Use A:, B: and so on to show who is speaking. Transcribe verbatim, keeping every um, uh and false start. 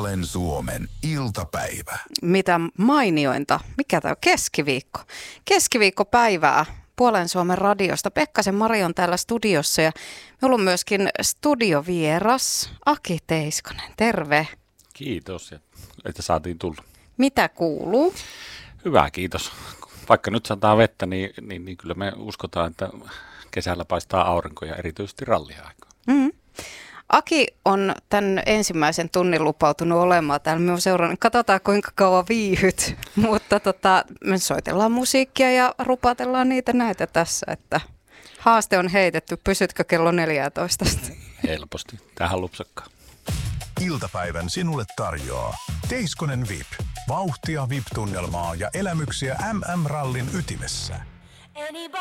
A: Puolen Suomen iltapäivä.
B: Mitä mainiointa? Mikä tämä on? Keskiviikko. Keskiviikkopäivää Puolen Suomen radiosta. Pekkasen Mari on täällä studiossa ja meillä on myöskin studiovieras Aki Teiskonen. Terve.
C: Kiitos, että saatiin tulla.
B: Mitä kuuluu?
C: Hyvä, kiitos. Vaikka nyt sataa vettä, niin, niin, niin kyllä me uskotaan, että kesällä paistaa aurinko ja erityisesti ralliaikaa.
B: Mm-hmm. Aki on tämän ensimmäisen tunnin lupautunut olemaan täällä. Me on seurannut, katsotaan kuinka kauan viihyt, mutta tota, me soitellaan musiikkia ja rupatellaan niitä näitä tässä, että haaste on heitetty. Pysytkö kello neljätoista?
C: Helposti. Tähän lupsakkaan.
A: Iltapäivän sinulle tarjoaa Teiskonen V I P. Vauhtia V I P-tunnelmaa ja elämyksiä M M-rallin ytimessä.